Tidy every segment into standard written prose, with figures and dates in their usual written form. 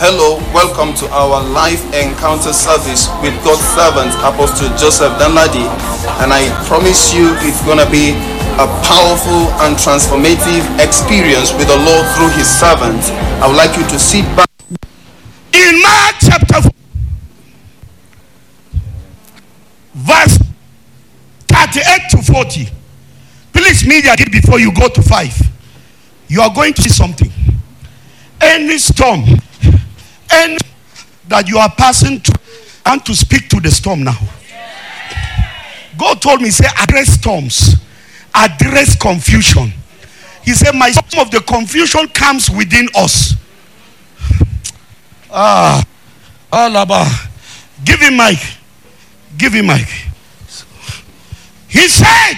Hello, welcome to our live encounter service with God's servant, Apostle Joseph Danladi. And I promise you it's going to be a powerful and transformative experience with the Lord through his servant. I would like you to sit back. In Mark chapter 4, verse 38 to 40. Please media it before you go to 5. You are going to see something. Any storm, any that you are passing through, and to speak to the storm now. God told me, say, address storms, address confusion. He said, my some of the confusion comes within us. Alaba. Give him mic. Give him mic. He said,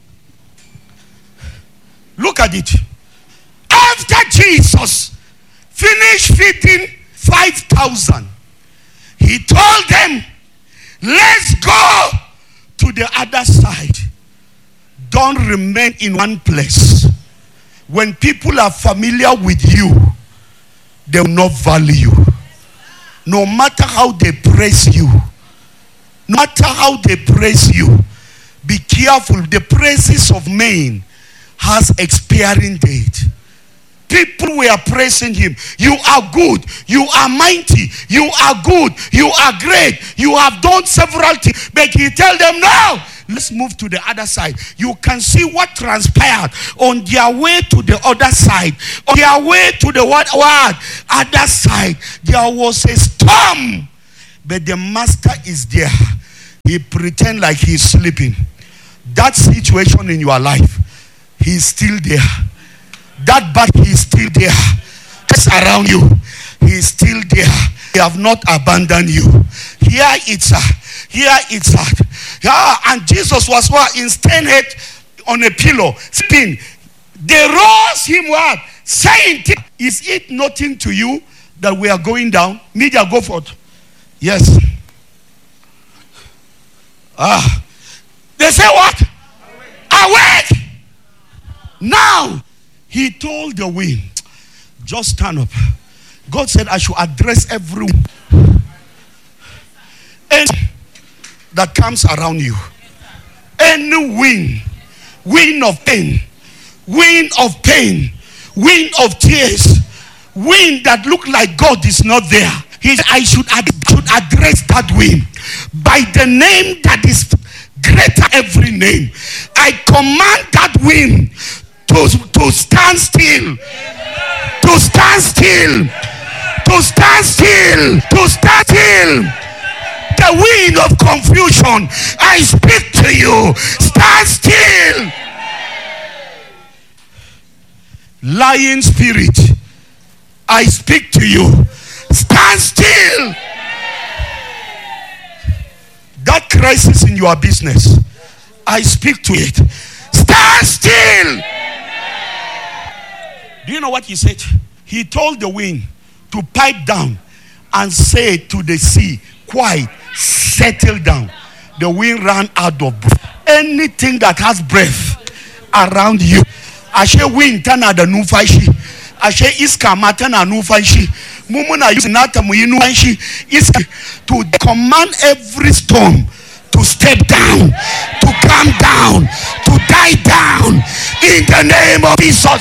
look at it. After Jesus finished feeding 5,000, he told them, let's go to the other side. Don't remain in one place. When people are familiar with you, they will not value you. No matter how they praise you, no matter how they praise you, be careful. The praises of men has expiring date. People were praising him. You are good. You are mighty. You are good. You are great. You have done several things. But he tell them, no, let's move to the other side. You can see what transpired on their way to the other side. On their way to the other side, there was a storm. But the master is there. He pretend like he's sleeping. That situation in your life, he's still there. That battle, he's still there. Just around you, he's still there. He have not abandoned you. Here it's and Jesus was what? In stand head on a pillow, spin. They rose him what? Saying, is it nothing to you that we are going down? Media, go forth. Yes. They say what? Awake. Now, he told the wind, just stand up. God said, I should address everyone that comes around you. Any wind of pain, wind of pain, wind of tears, wind that look like God is not there. I should address that wind by the name that is greater every name. I command that wind to stand still. To stand still. To stand still. To stand still. The wind of confusion, I speak to you. Stand still. Lying spirit, I speak to you. Stand still. That crisis in your business, I speak to it. Stand still. Do you know what he said? He told the wind to pipe down and say to the sea, quiet, settle down. The wind ran out of breath. Anything that has breath around you, ashe wind tana da numfashi, ashe iska ma tana numfashi, mumuna yusinata muyinu anshi iska, to command every storm to step down, to come down, to die down in the name of Jesus.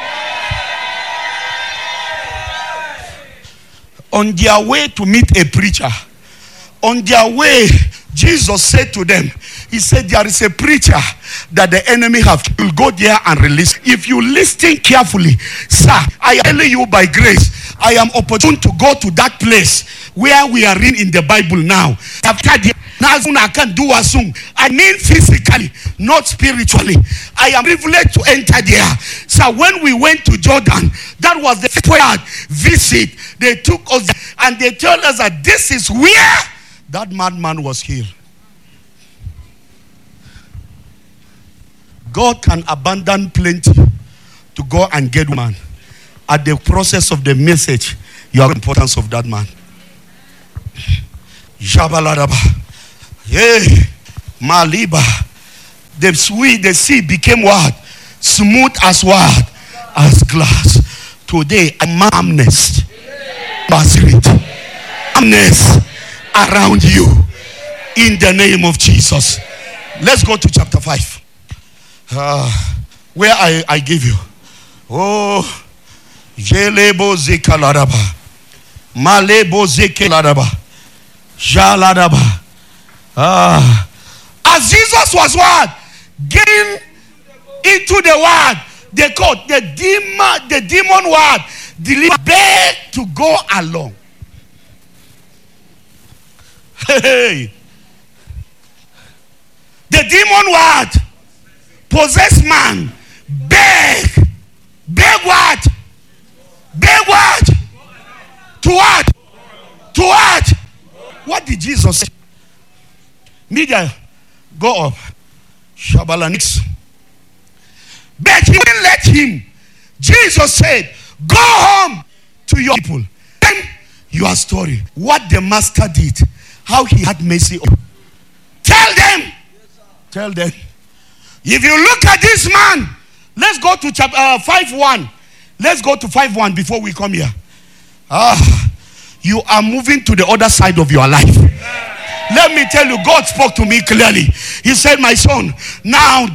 On their way to meet a preacher, on their way, Jesus said to them, he said, there is a preacher that the enemy have. Will go there and release. If you listen carefully, sir, I tell you by grace, I am opportune to go to that place where we are in the Bible now. After the I can do a song. I mean physically, not spiritually. I am privileged to enter there. So when we went to Jordan, that was the first visit. They took us and they told us that this is where that madman was healed. God can abandon plenty to go and get man. At the process of the message, you have the importance of that man. Jabaladaba. Hey, Maliba. The sea became what? Smooth as what? As glass. Today, I'm amnesty. spirit. Calmness around you. In the name of Jesus. Let's go to chapter 5. Where I give you. Oh, Jelebo Zekaladaba. Malebo Zekeladaba. Jaladaba. As Jesus was what? Getting into the word, they called the demon word, begged to go along. Hey. The demon word, possessed man, beg what? Beg what? To what? To what? What did Jesus say? Media, go up. Shabalanix. But he didn't let him. Jesus said, go home to your people. Then your story. What the master did. How he had mercy on. Tell them. Tell them. If you look at this man, let's go to chapter 5:1. Let's go to 5:1 before we come here. You are moving to the other side of your life. Let me tell you, God spoke to me clearly. He said, my son, now